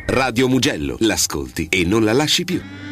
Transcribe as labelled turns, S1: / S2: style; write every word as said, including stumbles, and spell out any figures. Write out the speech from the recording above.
S1: Radio Mugello, l'ascolti e non la lasci più.